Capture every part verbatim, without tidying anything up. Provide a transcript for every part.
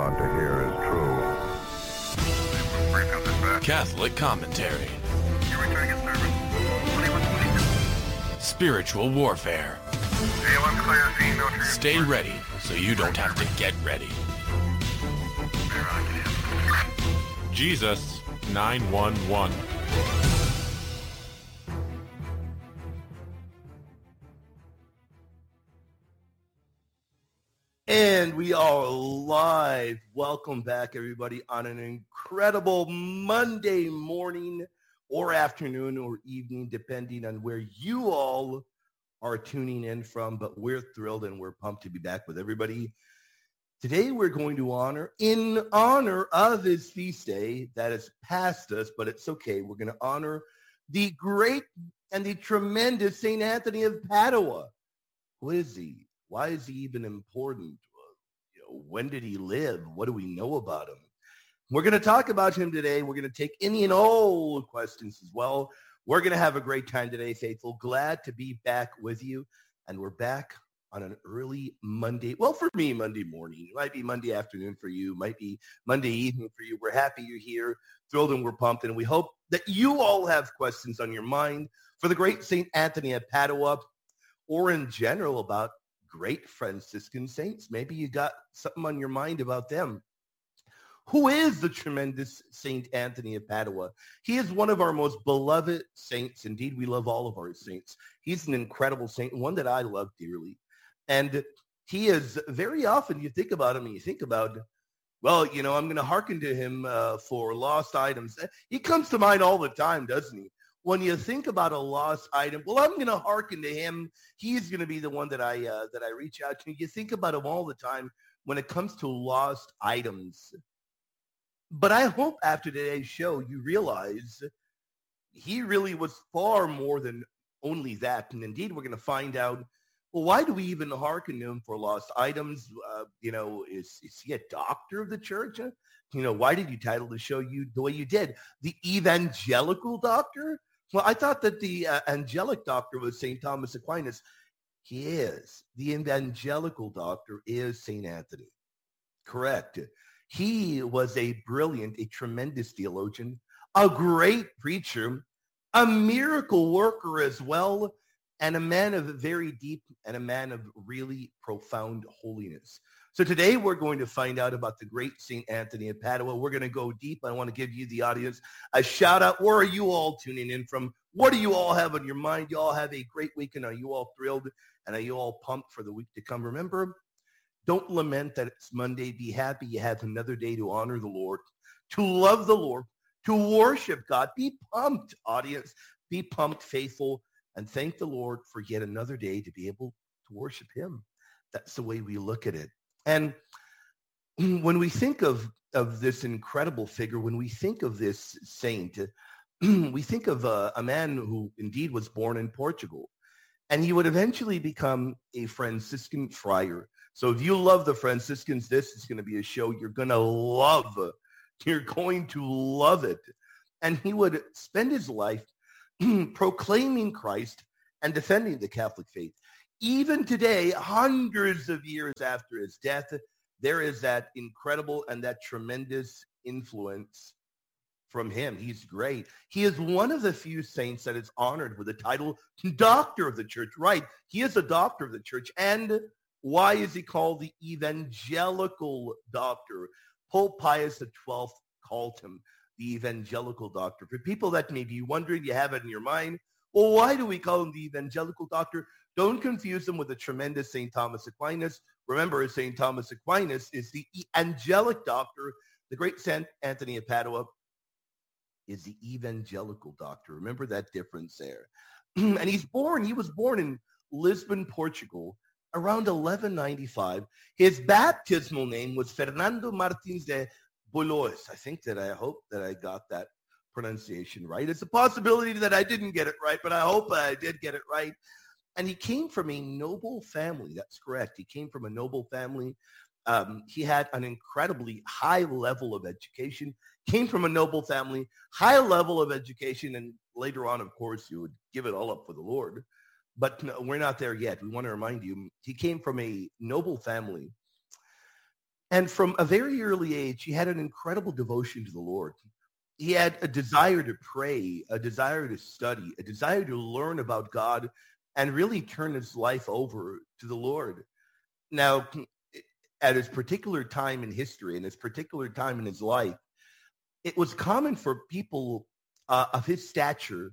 want to hear is true. Catholic commentary. Spiritual warfare. Stay ready so you don't have to get ready. Jesus nine one one. And we are live. Welcome back, everybody, on an incredible Monday morning or afternoon or evening, depending on where you all are tuning in from. But we're thrilled and we're pumped to be back with everybody. Today, we're going to honor, in honor of his feast day that is past us, but it's okay. We're going to honor the great and the tremendous Saint Anthony of Padua. Who is he? Why is he even important? You know, when did he live? What do we know about him? We're going to talk about him today. We're going to take any and all questions as well. We're going to have a great time today, faithful. Glad to be back with you. And we're back on an early Monday. Well, for me, Monday morning. It might be Monday afternoon for you. Might be Monday evening for you. We're happy you're here. Thrilled and we're pumped. And we hope that you all have questions on your mind for the great Saint Anthony of Padua, or in general about great Franciscan saints. Maybe you got something on your mind about them. Who is the tremendous Saint Anthony of Padua? He is one of our most beloved saints. Indeed, we love all of our saints. He's an incredible saint, one that I love dearly. And he is very often, you think about him and you think about, well, you know, I'm going to hearken to him uh, for lost items. He comes to mind all the time, doesn't he? When you think about a lost item, well, I'm going to hearken to him. He's going to be the one that I uh, that I reach out to. You think about him all the time when it comes to lost items. But I hope after today's show you realize he really was far more than only that. And indeed, we're going to find out, well, why do we even hearken to him for lost items? Uh, you know, is, is he a doctor of the church? You know, why did you title the show you the way you did? The Evangelical Doctor? Well, I thought that the uh, angelic doctor was Saint Thomas Aquinas. He is. The evangelical doctor is Saint Anthony. Correct. He was a brilliant, a tremendous theologian, a great preacher, a miracle worker as well, and a man of very deep and a man of really profound holiness. So today we're going to find out about the great Saint Anthony of Padua. We're going to go deep. I want to give you, the audience, a shout out. Where are you all tuning in from? What do you all have on your mind? You all have a great weekend. Are you all thrilled? And are you all pumped for the week to come? Remember, don't lament that it's Monday. Be happy you have another day to honor the Lord, to love the Lord, to worship God. Be pumped, audience. Be pumped, faithful, and thank the Lord for yet another day to be able to worship him. That's the way we look at it. And when we think of, of this incredible figure, when we think of this saint, we think of a, a man who indeed was born in Portugal. And he would eventually become a Franciscan friar. So if you love the Franciscans, this is going to be a show you're going to love. You're going to love it. And he would spend his life proclaiming Christ and defending the Catholic faith. Even today, hundreds of years after his death, there is that incredible and that tremendous influence from him. He's great. He is one of the few saints that is honored with the title Doctor of the Church. Right. He is a doctor of the church. And why is he called the Evangelical Doctor? Pope Pius the twelfth called him the Evangelical Doctor. For people that may be wondering, you have it in your mind, well, why do we call him the Evangelical Doctor? Don't confuse him with the tremendous Saint Thomas Aquinas. Remember, Saint Thomas Aquinas is the angelic doctor. The great Saint Anthony of Padua is the evangelical doctor. Remember that difference there. And he's born, he was born in Lisbon, Portugal, around eleven ninety-five. His baptismal name was Fernando Martins de Boulois. I think that I hope that I got that pronunciation right. It's a possibility that I didn't get it right, but I hope I did get it right. And he came from a noble family. That's correct. He came from a noble family. Um, he had an incredibly high level of education, came from a noble family, high level of education, and later on, of course, you would give it all up for the Lord. But no, we're not there yet. We want to remind you, he came from a noble family. And from a very early age, he had an incredible devotion to the Lord. He had a desire to pray, a desire to study, a desire to learn about God and really turn his life over to the Lord. Now, at his particular time in history, in his particular time in his life, it was common for people uh, of his stature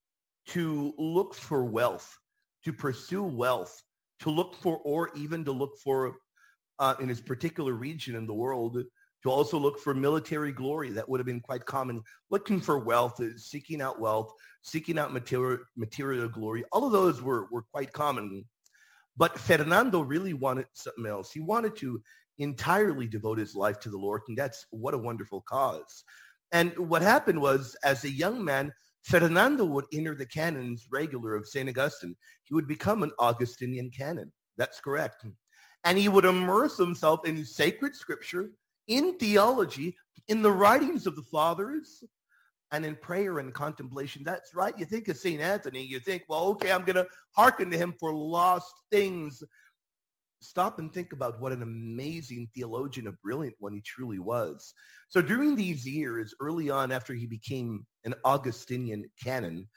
to look for wealth, to pursue wealth, to look for, or even to look for, uh, in his particular region in the world, to also look for military glory. That would have been quite common. Looking for wealth, seeking out wealth, seeking out material, material glory. All of those were, were quite common. But Fernando really wanted something else. He wanted to entirely devote his life to the Lord, and that's what a wonderful cause. And what happened was, as a young man, Fernando would enter the canons regular of Saint Augustine. He would become an Augustinian canon. That's correct. And he would immerse himself in sacred scripture, in theology, in the writings of the fathers, and in prayer and contemplation. That's right. You think of Saint Anthony, you think, well, okay, I'm going to hearken to him for lost things. Stop and think about what an amazing theologian, a brilliant one he truly was. So during these years, early on after he became an Augustinian canon,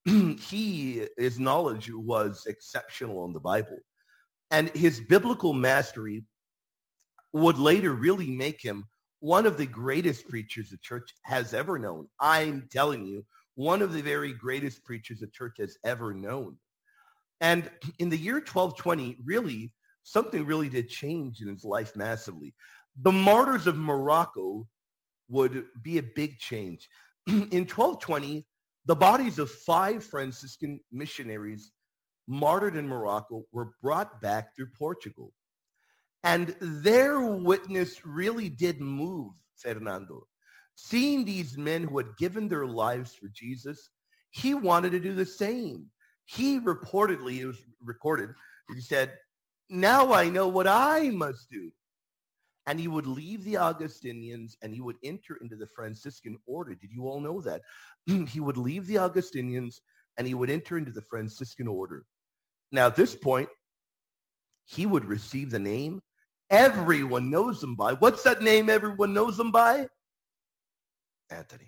he, his knowledge was exceptional in the Bible. And his biblical mastery would later really make him one of the greatest preachers the church has ever known. I'm telling you, one of the very greatest preachers the church has ever known. And in the year twelve twenty, really, something really did change in his life massively. The martyrs of Morocco would be a big change. In twelve twenty, the bodies of five Franciscan missionaries martyred in Morocco were brought back through Portugal. And their witness really did move Fernando. Seeing these men who had given their lives for Jesus, he wanted to do the same. He reportedly, it was recorded, he said, now I know what I must do. And he would leave the Augustinians and he would enter into the Franciscan order. Did you all know that? He would leave the Augustinians and he would enter into the Franciscan order. Now at this point, he would receive the name everyone knows him by. What's that name everyone knows him by? Anthony.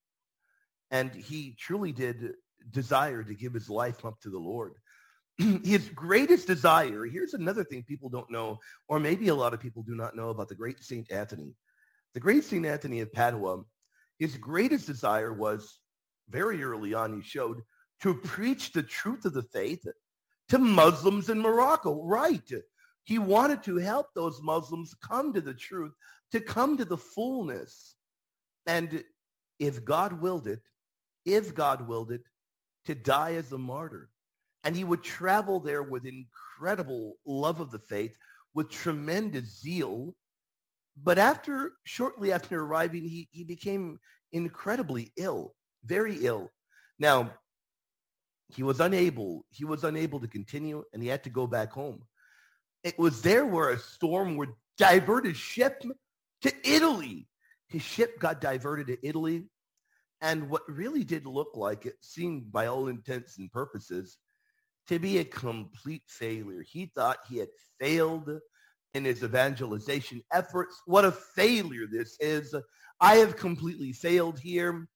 And he truly did desire to give his life up to the Lord. His greatest desire, here's another thing people don't know, or maybe a lot of people do not know about the great Saint Anthony. The great Saint Anthony of Padua, his greatest desire was, very early on he showed, to preach the truth of the faith to Muslims in Morocco. Right. He wanted to help those Muslims come to the truth, to come to the fullness. And if God willed it, if God willed it, to die as a martyr. And he would travel there with incredible love of the faith, with tremendous zeal. But after, shortly after arriving, he, he became incredibly ill, very ill. Now, he was unable, he was unable to continue, and he had to go back home. It was there where a storm would divert his ship to Italy. His ship got diverted to Italy. And what really did look like, it seemed by all intents and purposes, to be a complete failure. He thought he had failed in his evangelization efforts. What a failure this is. I have completely failed here.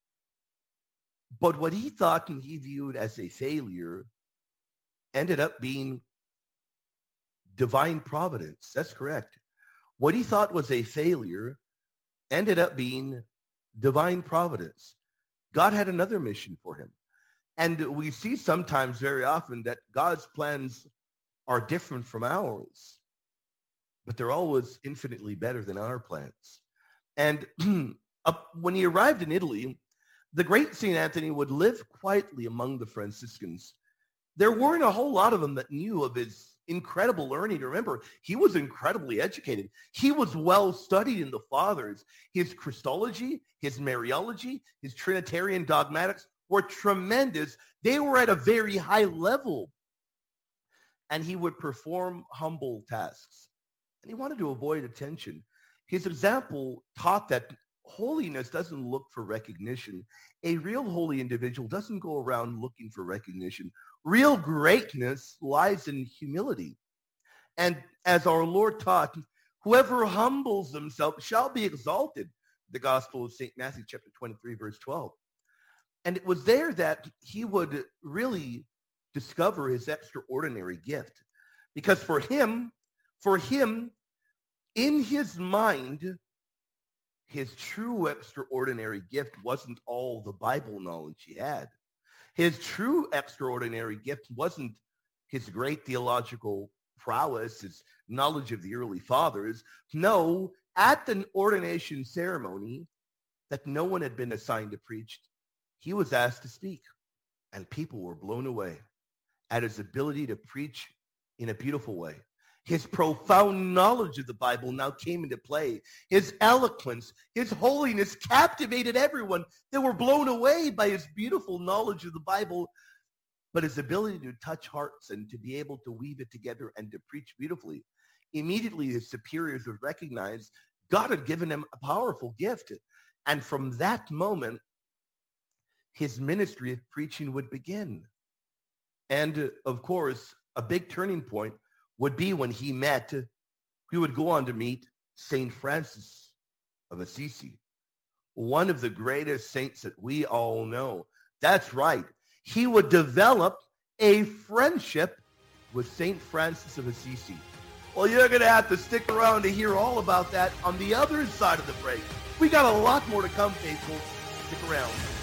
But what he thought and he viewed as a failure ended up being divine providence. That's correct. What he thought was a failure ended up being divine providence. God had another mission for him. And we see sometimes, very often, that God's plans are different from ours, but they're always infinitely better than our plans. And when he arrived in Italy, the great Saint Anthony would live quietly among the Franciscans. There weren't a whole lot of them that knew of his incredible learning. Remember, he was incredibly educated. He was well studied in the fathers. His Christology, his Mariology, his Trinitarian dogmatics were tremendous. They were at a very high level. And he would perform humble tasks. And he wanted to avoid attention. His example taught that holiness doesn't look for recognition. A real holy individual doesn't go around looking for recognition. Real greatness lies in humility. And as our Lord taught, Whoever humbles himself shall be exalted. The Gospel of Saint Matthew, chapter twenty-three, verse twelve. And it was there that he would really discover his extraordinary gift. Because for him, for him, in his mind, his true extraordinary gift wasn't all the Bible knowledge he had. His true extraordinary gift wasn't his great theological prowess, his knowledge of the early fathers. No, at the ordination ceremony that no one had been assigned to preach, he was asked to speak, and people were blown away at his ability to preach in a beautiful way. His profound knowledge of the Bible now came into play. His eloquence, his holiness captivated everyone. They were blown away by his beautiful knowledge of the Bible, but his ability to touch hearts and to be able to weave it together and to preach beautifully. Immediately, his superiors would recognize God had given him a powerful gift. And from that moment, his ministry of preaching would begin. And uh, of course, a big turning point would be when he met, he would go on to meet Saint Francis of Assisi, one of the greatest saints that we all know. That's right. He would develop a friendship with Saint Francis of Assisi. Well, you're going to have to stick around to hear all about that on the other side of the break. We got a lot more to come, faithful. Stick around.